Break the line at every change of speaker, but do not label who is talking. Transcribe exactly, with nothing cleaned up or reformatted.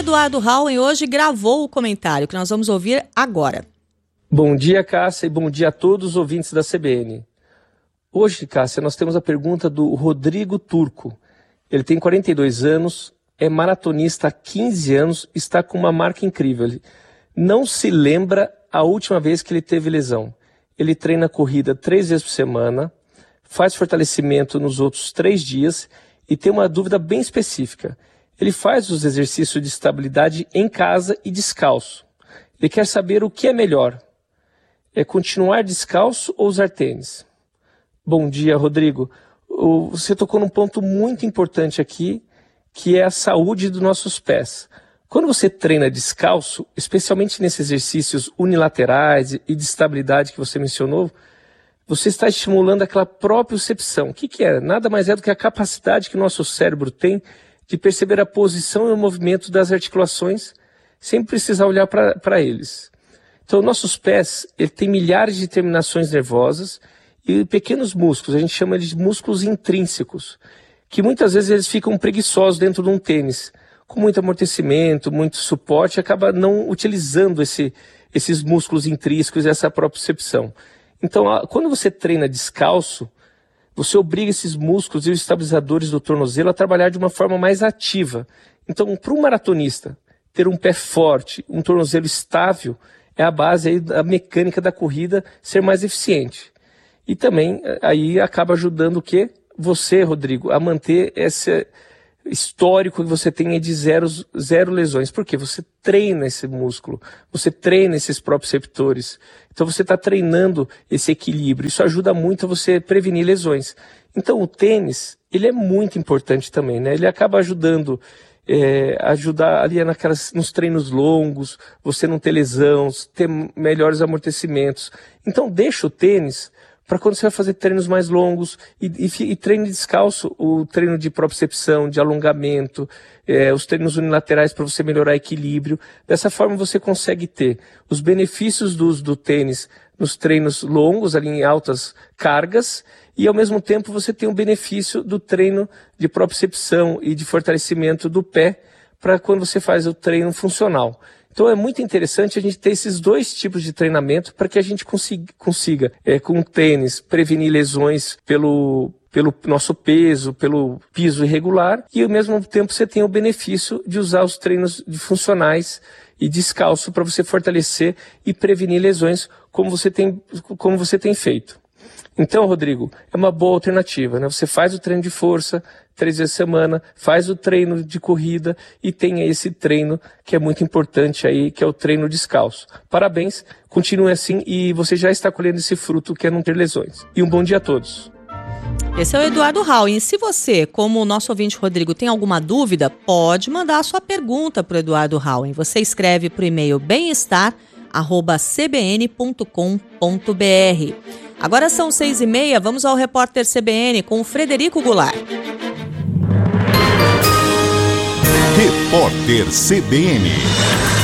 Eduardo Hauen hoje gravou o comentário que nós vamos ouvir agora.
Bom dia, Cássia, e bom dia a todos os ouvintes da C B N. Hoje, Cássia, nós temos a pergunta do Rodrigo Turco. Ele tem quarenta e dois anos, é maratonista há quinze anos, está com uma marca incrível. Ele não se lembra a última vez que ele teve lesão. Ele treina corrida três vezes por semana, faz fortalecimento nos outros três dias e tem uma dúvida bem específica. Ele faz os exercícios de estabilidade em casa e descalço. Ele quer saber o que é melhor. É continuar descalço ou usar tênis? Bom dia, Rodrigo. Você tocou num ponto muito importante aqui, que é a saúde dos nossos pés. Quando você treina descalço, especialmente nesses exercícios unilaterais e de estabilidade que você mencionou, você está estimulando aquela propriocepção. O que, que é? Nada mais é do que a capacidade que o nosso cérebro tem de perceber a posição e o movimento das articulações sem precisar olhar para eles. Então, nossos pés ele tem milhares de terminações nervosas e pequenos músculos, a gente chama de músculos intrínsecos, que muitas vezes eles ficam preguiçosos dentro de um tênis, com muito amortecimento, muito suporte, acaba não utilizando esse, esses músculos intrínsecos e essa propriocepção. Então, quando você treina descalço, você obriga esses músculos e os estabilizadores do tornozelo a trabalhar de uma forma mais ativa. Então, para um maratonista, ter um pé forte, um tornozelo estável, é a base aí da mecânica da corrida ser mais eficiente. E também aí acaba ajudando o quê? Você, Rodrigo, a manter esse histórico que você tem de zero, zero lesões. Por quê? Você treina esse músculo, você treina esses proprioceptores. Então você está treinando esse equilíbrio. Isso ajuda muito a você prevenir lesões. Então o tênis, ele é muito importante também, né? Ele acaba ajudando... É, ajudar ali naquelas, nos treinos longos, você não ter lesão, ter melhores amortecimentos. Então deixa o tênis para quando você vai fazer treinos mais longos e, e, e treino descalço, o treino de propriocepção, de alongamento, é, os treinos unilaterais para você melhorar equilíbrio. Dessa forma você consegue ter os benefícios do uso do tênis nos treinos longos, ali em altas cargas, e ao mesmo tempo você tem o benefício do treino de propriocepção e de fortalecimento do pé para quando você faz o treino funcional. Então é muito interessante a gente ter esses dois tipos de treinamento para que a gente consiga, consiga é, com o tênis, prevenir lesões pelo, pelo nosso peso, pelo piso irregular, e ao mesmo tempo você tem o benefício de usar os treinos funcionais e descalço para você fortalecer e prevenir lesões como você tem, como você tem feito. Então, Rodrigo, é uma boa alternativa, né? Você faz o treino de força três vezes por semana, faz o treino de corrida e tem esse treino que é muito importante aí, que é o treino descalço. Parabéns, continue assim e você já está colhendo esse fruto que é não ter lesões. E um bom dia a todos.
Esse é o Eduardo Hauen. Se você, como o nosso ouvinte Rodrigo, tem alguma dúvida, pode mandar a sua pergunta para o Eduardo Hauen. Você escreve para o e-mail bem-estar arroba c b n ponto com ponto b r. Agora são seis e meia, vamos ao repórter C B N com o Frederico Goulart.
Repórter C B N.